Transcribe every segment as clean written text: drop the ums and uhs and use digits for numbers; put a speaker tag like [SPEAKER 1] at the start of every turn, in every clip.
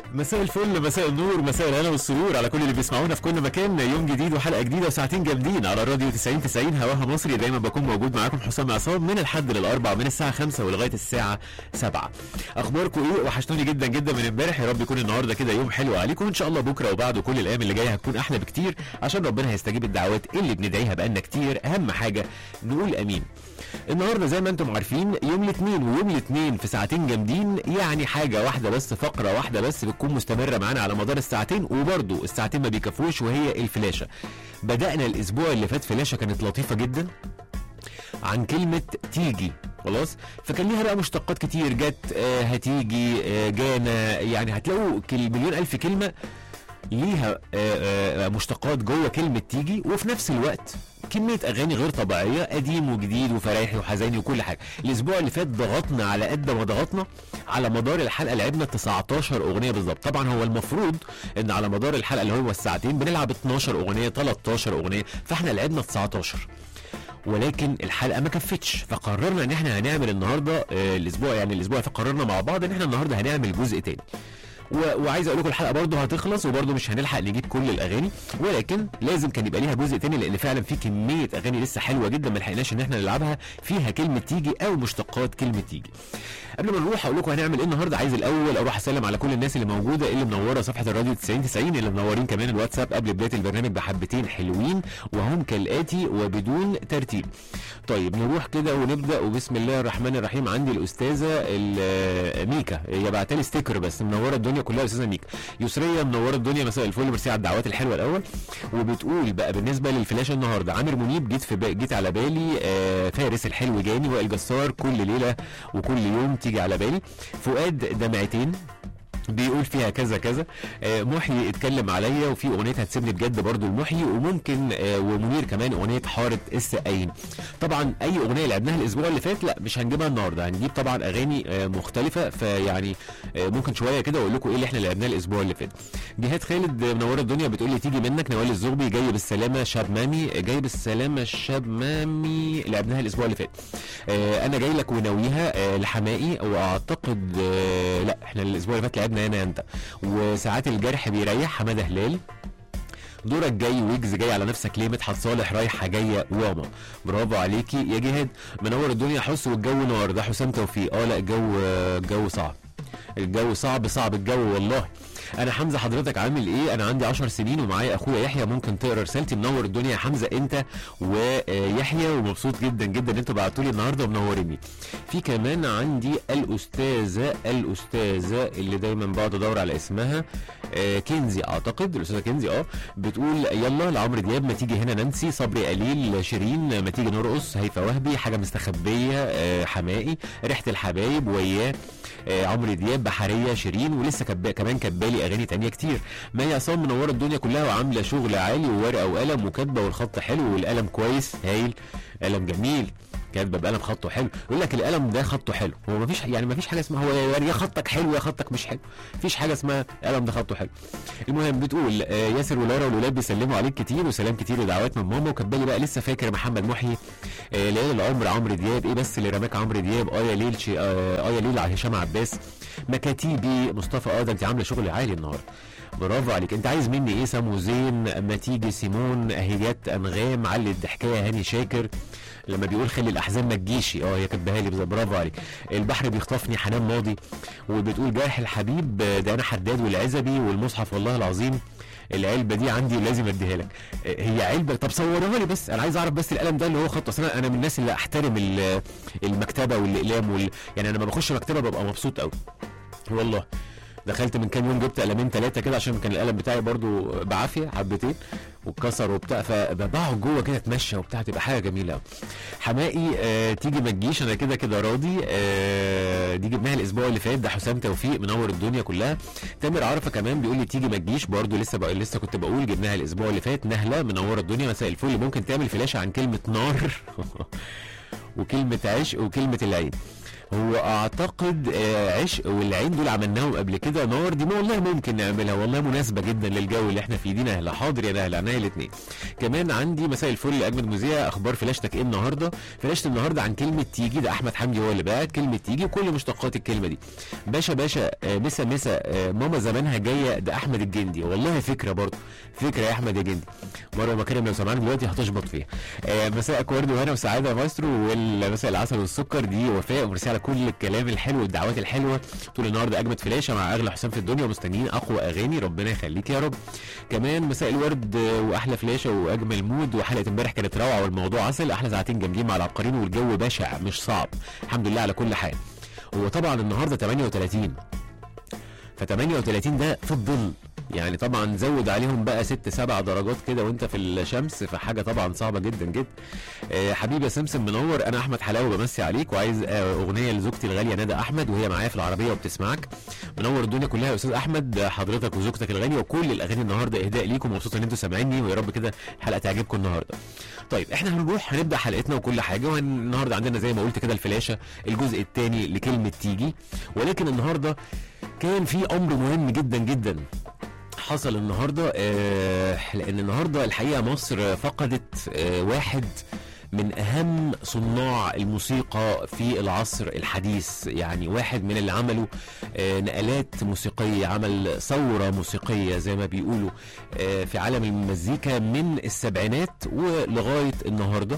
[SPEAKER 1] مساء الفل، مساء النور، مساء الهنا والسرور على كل اللي بيسمعونا في كل مكان. يوم جديد وحلقه جديده وساعتين جامدين على الراديو 90 هواها مصري. دايما بكون موجود معاكم حسام عصام من الحد للاربع، من الساعه 5 ولغايه الساعه 7. اخباركم ايه؟ وحشتوني جدا جدا من امبارح. يا رب يكون النهارده كده يوم حلو عليكم، وان شاء الله بكره وبعده كل الايام اللي جايه هتكون احلى بكتير، عشان ربنا هيستجيب الدعوات اللي بندعيها بقالنا كتير. اهم حاجه نقول امين. النهارده زي ما انتم عارفين يوم الاثنين، ويوم الاثنين في ساعتين جامدين، يعني حاجه واحده بس، فقره واحده بس بتكون مستمره معانا على مدار الساعتين، وبرده الساعتين ما بيكفوش، وهي الفلاشه. بدأنا الاسبوع اللي فات فلاشه كانت لطيفه جدا عن كلمه تيجي، خلاص. فكان ليها بقى مشتقات كتير، جت هتيجي، جانا، يعني هتلاقوا مليون الف كلمه ليها مشتقات جوه كلمه تيجي، وفي نفس الوقت كميه اغاني غير طبيعيه، قديم وجديد وفرايحي وحزيني وكل حاجه. الاسبوع اللي فات ضغطنا على قد ما ضغطنا، على مدار الحلقه لعبنا 19 اغنيه بالظبط. طبعا هو المفروض ان على مدار الحلقه اللي هو الساعتين بنلعب 12 اغنيه 13 اغنيه، فاحنا لعبنا 19، ولكن الحلقه ما كفتش، فقررنا ان احنا هنعمل النهارده الاسبوع، يعني الاسبوع فقررنا مع بعض ان احنا النهارده هنعمل جزء تاني. وعايز اقول لكم الحلقه برضه هتخلص، وبرضه مش هنلحق نجيب كل الاغاني، ولكن لازم كان يبقى ليها جزء تاني، لان فعلا في كميه اغاني لسه حلوه جدا ما لحقناش ان احنا نلعبها فيها كلمه تيجي او مشتقات كلمه تيجي. قبل ما نروح اقول لكم هنعمل ايه النهارده، عايز الاول اروح اسلم على كل الناس اللي موجوده، اللي منوره صفحه الراديو 90 اللي منورين كمان الواتساب قبل بدايه البرنامج بحبتين حلوين، وهم كالاتي وبدون ترتيب. طيب نروح كده ونبدا، وبسم الله الرحمن الرحيم. عندي الاستاذه ميكا، هي بعتلي ستيكر بس، منوره الدنيا كلها. استاذه ميكا يسريه منوره الدنيا، مساء الفل، ميرسي على الدعوات الحلوه الاول. وبتقول بقى بالنسبه للفلاشه النهارده، عامر منيب جيت على بالي، فارس الحلو جاني، وائل جسار كل ليله وكل يوم تيجي على بالي، فؤاد دمعتين بيقول فيها كذا كذا، محيي اتكلم عليا، وفي اغنيه هتسيبني بجد برضو المحيي، وممكن ومنير كمان اغنيه حاره السقايين. طبعا اي اغنيه لعبناها الاسبوع اللي فات لا مش هنجيبها النهارده، هنجيب طبعا اغاني مختلفه، فيعني ممكن شويه كده اقول لكم ايه اللي احنا لعبناه الاسبوع اللي فات. جهاد خالد منوره الدنيا بتقول لي تيجي منك. نوال الزغبي جاي بالسلامه شاب مامي، جاي بالسلامه شاب مامي، لعبناها الاسبوع اللي فات. انا جاي لك وناويها لحمائي، واعتقد لا احنا الاسبوع اللي فات لعبنا انا انت. وساعات الجرح بيريح، حماده هلال. دورك جاي، ويجز جاي على نفسك ليه، مدحت صالح رايحه جايه، واما برافو عليكي يا جهاد. منور الدنيا حس، والجو نار، ده حسام توفيق. لا الجو صعب، الجو صعب الجو والله. انا حمزه حضرتك عامل ايه؟ انا عندي 10 سنين ومعايا اخويا يحيى، ممكن تقرا رسالتي؟ منور الدنيا يا حمزه انت ويحيى، ومبسوط جدا جدا ان انتوا بعتوا لي النهارده ومنوريني. في كمان عندي الاستاذه اللي دايما بقعد ادور على اسمها، كنزي اعتقد، الاستاذه كنزي بتقول يلا لعمرو دياب ما تيجي هنا، نانسي صبري قليل، شيرين ما تيجي نرقص، هيفا وهبي حاجه مستخبيه، حمائي ريحه الحبايب وياه، عمرو دياب بحريه، شيرين، ولسه كمان كبالي اغاني تانية كتير. مي عصام منوره الدنيا كلها وعامله شغل عالي، وورقه وقلم وكاتبه، والخط حلو والقلم كويس هايل، قلم جميل، كاتبه بقلم خطه حلو. يقول لك القلم ده خطه حلو، هو مفيش حاجه اسمها هو يا خطك حلو يا خطك مش حلو، مفيش حاجه اسمها قلم ده خطه حلو. المهم بتقول ياسر ولارا والولاد بيسلموا عليك كتير، وسلام كتير ودعوات من ماما. وكبالي بقى لسه فاكر محمد محيي، ليالي العمر عمرو دياب، ايه بس اللي رماك عمرو دياب، يا ليل يا ليل على هشام عباس، مكاتيبي مصطفى. ده انت عامله شغل عالي النهارده، برافو عليك. انت عايز مني ايه؟ سامو زين، ما تيجي سيمون، اهيجات انغام، علي الضحكايه، هاني شاكر لما بيقول خلي الاحزان ما تجيش، هي كاتباها لي، برافو عليك. البحر بيخطفني، حنان ماضي. وبتقول جرح الحبيب، ده انا حداد والعزبي، والمصحف والله العظيم العلبه دي عندي ولازم اديها لك. هي علبه، طب صورها لي بس، انا عايز اعرف بس القلم ده اللي هو خط. اصل انا من الناس اللي احترم المكتبه والاقلام يعني انا لما بخش مكتبه ببقى مبسوط قوي والله. دخلت من كام يوم جبت قلمين 3 كده، عشان كان القلم بتاعي برضو بعافيه حبتين واتكسر وبتاع، فبقعد جوه كده اتمشى وبتاع، تبقى حاجه جميله قوي. حمائي تيجي ما تجيش، انا كده راضي. دي جبناها الاسبوع اللي فات، ده حسام توفيق منور الدنيا كلها. تامر عرفه كمان بيقول لي تيجي ما تجيش برضو، لسه كنت بقول جبناها الاسبوع اللي فات. نهله منور الدنيا، مساء الفل. ممكن تعمل فلاشه عن كلمه نار وكلمه عشق وكلمه العين. هو اعتقد عشق والعين دول عملناهم قبل كده. نار دي ما والله ممكن نعملها، والله مناسبه جدا للجو اللي احنا فيه دي. نهله حاضر يا نهله، عينيا الاثنين. كمان عندي مساء الفل لاجمد مذيع، اخبار فلاشتك ايه النهارده؟ فلاشت النهارده عن كلمه تيجي، ده احمد حمدي هو اللي بعت كلمه تيجي وكل مشتقات الكلمه دي. باشا باشا مسا مسا ماما زمانها جايه، ده احمد الجندي. والله فكره برضه، فكره يا احمد يا جندي. مروه مكرم لو سمعنا دلوقتي هتشبط فيها. مساء ورد وهنا وسعاده يا مايسترو، والمساء العسل والسكر دي وفاء، ومرسي على كل الكلام الحلو والدعوات الحلوه طول النهارده. اجمد فلاشه مع اغلى حسام في الدنيا، ومستنيين اقوى اغاني، ربنا يخليك يا رب. كمان مساء الورد واحلى فلاشه واجمل مود، وحلقه امبارح كانت روعه والموضوع عسل، احلى ساعتين جامدين مع العبقريين، والجو بشع مش صعب الحمد لله على كل حال. وطبعا النهارده 38، ف 38 ده في الظل يعني، طبعا زود عليهم بقى 6-7 درجات كده وانت في الشمس، فحاجه طبعا صعبه جدا جدا. حبيبي يا سمسم منور، انا احمد حلاوه بمسي عليك، وعايز اغنيه لزوجتي الغاليه ندى احمد وهي معايا في العربيه وبتسمعك. منور الدنيا كلها يا استاذ احمد، حضرتك وزوجتك الغاليه، وكل الاغاني النهارده اهداء ليكم، مبسوط ان انتوا سامعيني، ويا رب كده الحلقه تعجبكم النهارده. طيب احنا هنروح هنبدا حلقتنا وكل حاجه، والنهارده عندنا زي ما قلت كده الفلاشه الجزء الثاني لكلمه تيجي. ولكن النهارده كان في امر مهم جدا جدا حصل النهارده، لان النهارده الحقيقه مصر فقدت واحد من اهم صناع الموسيقى في العصر الحديث، يعني واحد من اللي عملوا نقلات موسيقيه، عمل ثوره موسيقيه زي ما بيقولوا في عالم المزيكا من السبعينات ولغايه النهارده.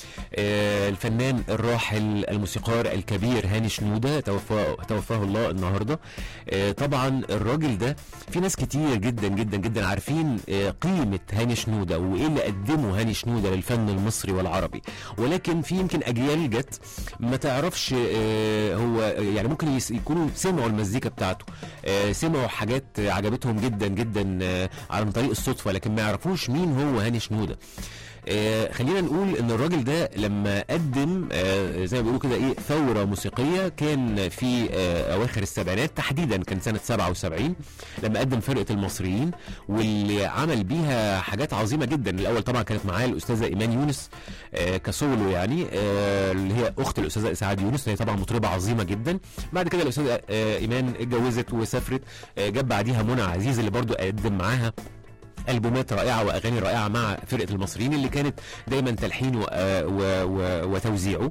[SPEAKER 1] الفنان الراحل الموسيقار الكبير هاني شنودة توفاه الله النهارده. طبعا الراجل ده في ناس كتير جدا جدا جدا عارفين قيمة هاني شنودة وايه اللي قدمه هاني شنودة للفن المصري والعربي، ولكن في يمكن اجيال جت ما تعرفش هو يعني ممكن يكونوا سمعوا المزيكا بتاعته، سمعوا حاجات عجبتهم جدا جدا عن طريق الصدفة، لكن ما يعرفوش مين هو هاني شنودة. خلينا نقول ان الراجل ده لما قدم زي ما بيقولوا كده ايه ثوره موسيقيه، كان في اواخر السبعينات تحديدا، كان سنه 77 لما قدم فرقه المصريين، واللي عمل بيها حاجات عظيمه جدا. الاول طبعا كانت معاه الاستاذه ايمان يونس كسولو، يعني اللي هي اخت الاستاذه اسعاد يونس، هي طبعا مطربه عظيمه جدا. بعد كده الاستاذه ايمان اتجوزت وسافرت، جاب بعديها منى عزيز اللي برضو قدم معاها ألبومات رائعة وأغاني رائعة مع فرقة المصريين، اللي كانت دايما تلحين وتوزيعه.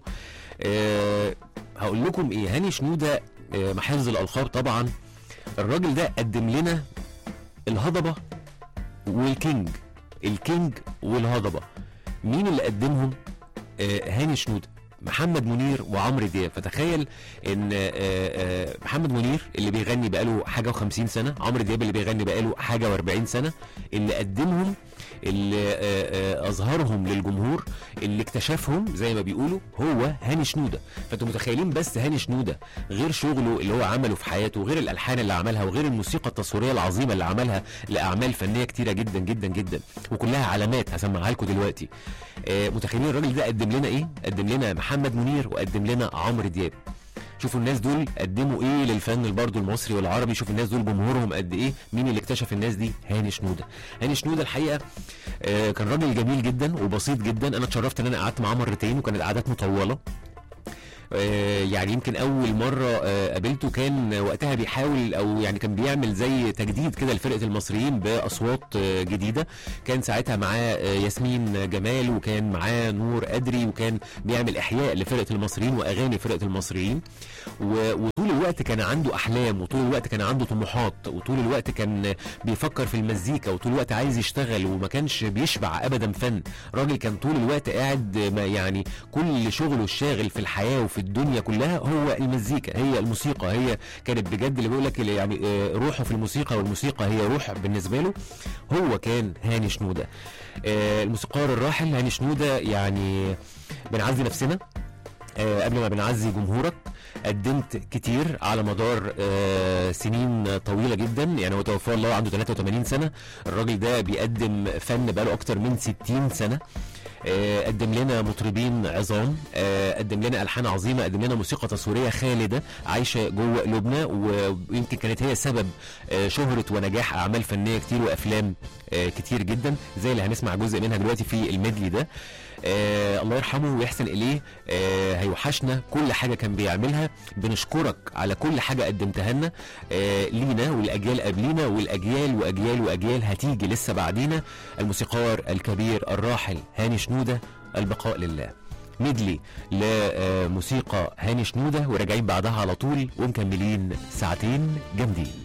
[SPEAKER 1] هقول لكم إيه، هاني شنودة محافظ الألقاب طبعا. الراجل ده قدم لنا الهضبة والكينج، الكينج والهضبة. مين اللي قدمهم؟ هاني شنودة، محمد منير وعمرو دياب. فتخيل ان محمد منير اللي بيغني بقاله حاجه و50 سنه، عمرو دياب اللي بيغني بقاله حاجه و40 سنه، اللي قدمهم، اللي اظهرهم للجمهور، اللي اكتشفهم زي ما بيقولوا هو هاني شنودة. فانتم متخيلين بس هاني شنودة غير شغله اللي هو عمله في حياته، وغير الالحان اللي عملها، وغير الموسيقى التصويريه العظيمه اللي عملها لاعمال فنيه كتيره جدا جدا جدا، وكلها علامات هسمعها لكم دلوقتي. متخيلين الراجل ده قدم لنا ايه؟ قدم لنا محمد منير وقدم لنا عمرو دياب. شوفوا الناس دول قدموا ايه للفن برضه المصري والعربي، شوفوا الناس دول جمهورهم قد ايه. مين اللي اكتشف الناس دي؟ هاني شنودة. هاني شنودة الحقيقه كان راجل جميل جدا وبسيط جدا. انا اتشرفت ان انا قعدت معاه مرتين، وكانت قعدات مطوله. يعني يمكن اول مره قابلته كان وقتها بيحاول، او يعني كان بيعمل زي تجديد كده لفرقه المصريين باصوات جديده. كان ساعتها معاه ياسمين جمال، وكان معاه نور قدري، وكان بيعمل احياء لفرقه المصريين واغاني فرقه المصريين. وطول الوقت كان عنده احلام، وطول الوقت كان عنده طموحات، وطول الوقت كان بيفكر في المزيكا، وطول الوقت عايز يشتغل، وما كانش بيشبع ابدا فن. راجل كان طول الوقت قاعد يعني كل شغله الشاغل في الحياه وفي الدنيا كلها هو المزيكا، هي الموسيقى، هي كانت بجد اللي بيقول لك يعني روحه في الموسيقى، والموسيقى هي روح بالنسبه له. هو كان هاني شنودة الموسيقار الراحل هاني شنودة. يعني بنعزي نفسنا قبل ما بنعزي جمهورك. قدمت كتير على مدار سنين طويله جدا، يعني هو توفاه الله عنده 83 سنه. الراجل ده بيقدم فن بقاله اكتر من 60 سنه. قدم لنا مطربين عظام، قدم لنا الحان عظيمه، قدم لنا موسيقى تصويريه خالده عايشه جوه قلوبنا، ويمكن كانت هي سبب شهره ونجاح اعمال فنيه كتير وافلام كتير جدا، زي اللي هنسمع جزء منها دلوقتي في الميدلي ده. الله يرحمه ويحسن اليه. هيوحشنا كل حاجه كان بيعملها. بنشكرك على كل حاجه قدمتها لنا لينا والاجيال قبلينا والاجيال واجيال واجيال هتيجي لسه بعدينا. الموسيقار الكبير الراحل هاني شنوده، البقاء لله. ميدلي لموسيقى هاني شنوده، وراجعين بعدها على طول ومكملين ساعتين جامدين.